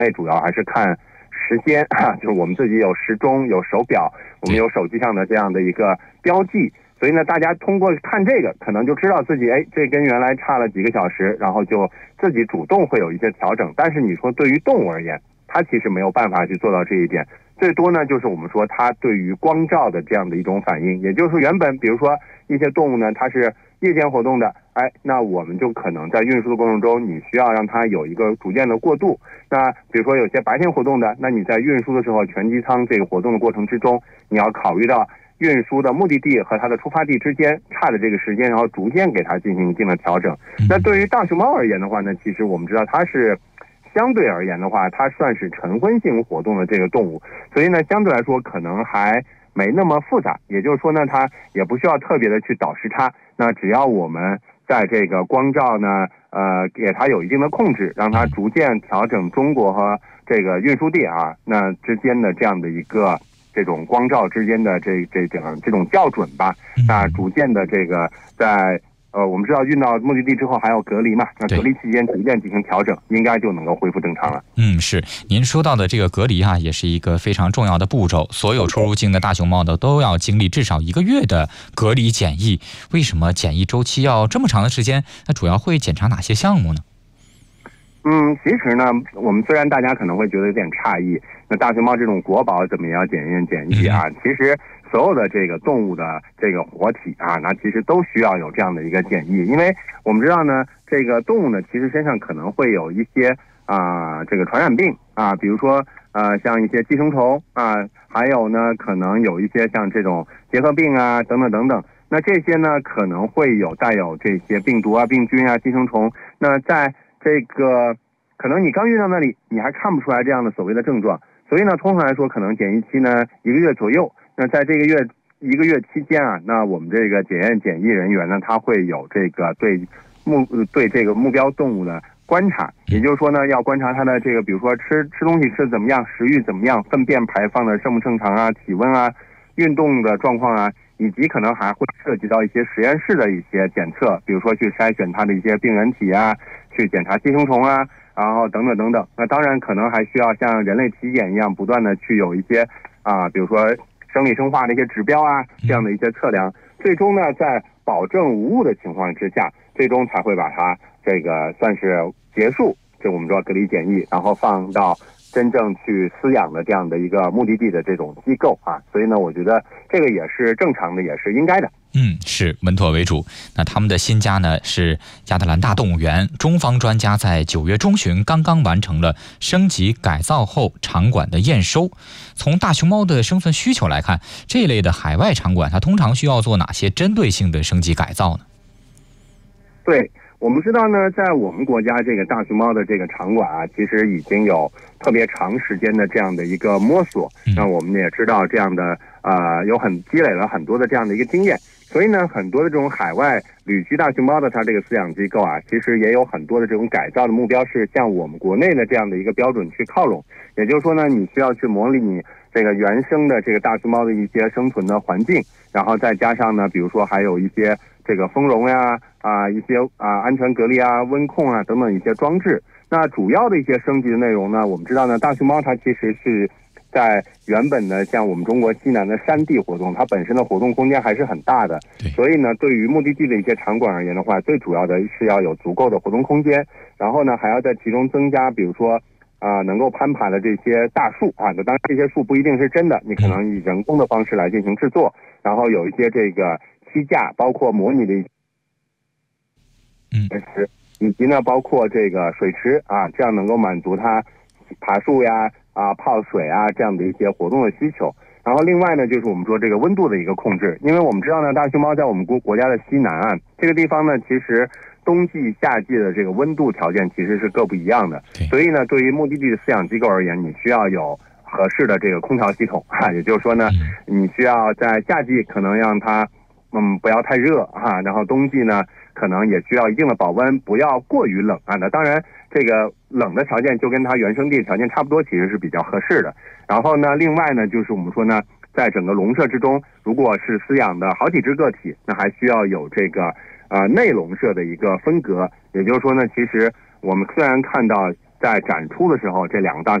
主要还是看时间就是我们自己有时钟、有手表，我们有手机上的这样的一个标记。所以呢，大家通过看这个，可能就知道自己这跟原来差了几个小时，然后就自己主动会有一些调整。但是你说对于动物而言，它其实没有办法去做到这一点。最多呢，就是我们说它对于光照的这样的一种反应，也就是原本比如说一些动物呢，它是夜间活动的，那我们就可能在运输的过程中，你需要让它有一个逐渐的过渡。那比如说有些白天活动的，那你在运输的时候，全机舱这个活动的过程之中，你要考虑到运输的目的地和它的出发地之间差的这个时间，然后逐渐给它进行一定的调整。那对于大熊猫而言的话呢，其实我们知道它是相对而言的话，它算是晨昏性活动的这个动物，所以呢，相对来说可能还没那么复杂。也就是说呢，它也不需要特别的去倒时差。那只要我们在这个光照呢，给它有一定的控制，让它逐渐调整中国和这个运输地那之间的这样的一个这种光照之间的这种校准吧，那逐渐的这个在我们知道运到目的地之后还要隔离嘛，那隔离期间逐渐进行调整，应该就能够恢复正常了。 是您说到的这个隔离也是一个非常重要的步骤。所有出入境的大熊猫都要经历至少1个月的隔离检疫。为什么检疫周期要这么长的时间？那主要会检查哪些项目呢？ 其实呢，我们虽然大家可能会觉得有点诧异，那大熊猫这种国宝怎么也要检疫其实所有的这个动物的这个活体那其实都需要有这样的一个检疫。因为我们知道呢，这个动物呢其实身上可能会有一些这个传染病比如说像一些寄生虫还有呢可能有一些像这种结核病等等等等。那这些呢可能会带有这些病毒病菌寄生虫。那在这个可能你刚运到那里，你还看不出来这样的所谓的症状，所以呢，通常来说，可能检疫期呢1个月左右。那在这1个月期间那我们这个检疫人员呢，他会有这个对这个目标动物的观察，也就是说呢，要观察它的这个，比如说吃东西吃得怎么样，食欲怎么样，粪便排放的正不正常体温运动的状况以及可能还会涉及到一些实验室的一些检测，比如说去筛选它的一些病原体去检查寄生虫然后等等等等。那当然可能还需要像人类体检一样，不断的去有一些比如说生理生化的一些指标这样的一些测量，最终呢在保证无误的情况之下，最终才会把它这个算是结束我们说隔离检疫，然后放到真正去饲养的这样的一个目的地的这种机构所以呢，我觉得这个也是正常的，也是应该的。 是稳妥为主。那他们的新家呢是亚特兰大动物园，中方专家在9月中旬刚刚完成了升级改造后场馆的验收。从大熊猫的生存需求来看，这一类的海外场馆它通常需要做哪些针对性的升级改造呢？ 对，我们知道呢，在我们国家这个大熊猫的这个场馆其实已经有特别长时间的这样的一个摸索。那我们也知道这样的积累了很多的这样的一个经验。所以呢，很多的这种海外旅居大熊猫的它这个饲养机构其实也有很多的这种改造的目标是向我们国内的这样的一个标准去靠拢。也就是说呢，你需要去模拟你这个原生的这个大熊猫的一些生存的环境，然后再加上呢，比如说还有一些这个丰容一些安全隔离温控等等一些装置。那主要的一些升级的内容呢，我们知道呢，大熊猫它其实是在原本的像我们中国西南的山地活动，它本身的活动空间还是很大的。所以呢，对于目的地的一些场馆而言的话，最主要的是要有足够的活动空间，然后呢还要在其中增加比如说能够攀爬的这些大树当然这些树不一定是真的，你可能以人工的方式来进行制作，然后有一些这个栖架，包括模拟的以及呢包括这个水池这样能够满足它爬树泡水这样的一些活动的需求。然后另外呢，就是我们说这个温度的一个控制，因为我们知道呢，大熊猫在我们国家的西南这个地方呢，其实冬季夏季的这个温度条件其实是各不一样的。所以呢，对于目的地的饲养机构而言，你需要有合适的这个空调系统也就是说呢，你需要在夏季可能让它不要太热然后冬季呢可能也需要一定的保温，不要过于冷那当然这个冷的条件就跟它原生地条件差不多，其实是比较合适的。然后呢，另外呢，就是我们说呢，在整个笼舍之中，如果是饲养的好几只个体，那还需要有这个内笼舍的一个分隔。也就是说呢，其实我们虽然看到在展出的时候，这两个大